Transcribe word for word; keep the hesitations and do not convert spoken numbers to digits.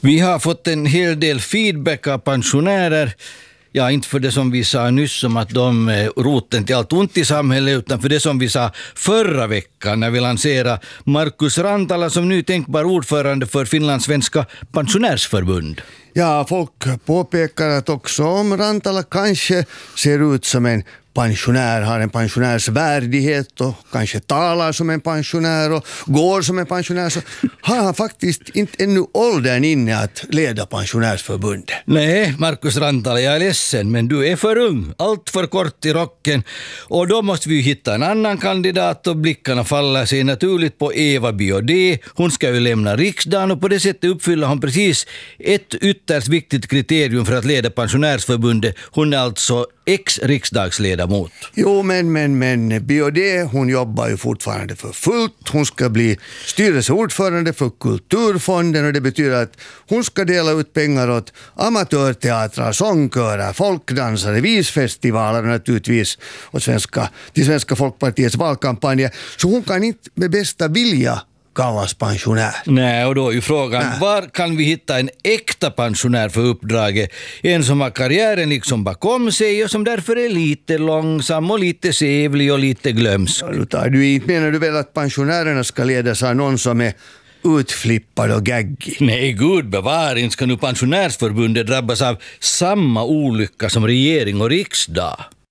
Vi har fått en hel del feedback av pensionärer. Ja, inte för det som vi sa nyss om att de är roten till allt ont i samhället, utan för det som vi sa förra veckan när vi lanserade Markus Rantala som ny tänkbar ordförande för Finlandssvenska pensionärsförbund. Ja, folk påpekar att också om Rantala kanske ser ut som en pensionär, har en pensionärsvärdighet och kanske talar som en pensionär och går som en pensionär, så har han faktiskt inte ännu åldern inne att leda pensionärsförbundet. Nej, Markus Rantala, jag är ledsen, men du är för ung, allt för kort i rocken, och då måste vi hitta en annan kandidat, och blickarna faller sig naturligt på Eva Biaudet. Hon ska ju lämna riksdagen, och på det sättet uppfyller hon precis ett ytterst viktigt kriterium för att leda pensionärsförbundet. Hon är alltså ex-riksdagsledamot. Jo, men, men, men Biaudet, hon jobbar ju fortfarande för fullt. Hon ska bli styrelseordförande för Kulturfonden, och det betyder att hon ska dela ut pengar åt amatörteatrar, sångkörer, folkdansare, visfestivaler och naturligtvis åt svenska, till Svenska Folkpartiets valkampanjer. Så hon kan inte med bästa vilja kallas pensionär. Nej, och då är ju frågan, Nej. var kan vi hitta en äkta pensionär för uppdraget? En som har karriären liksom bakom sig och som därför är lite långsam och lite sevlig och lite glömsk. Ja, tar du inte, menar du väl att pensionärerna ska ledas av någon som är utflippad och gaggig? Nej, gud bevar, inte ska nu pensionärsförbundet drabbas av samma olycka som regering och riksdag.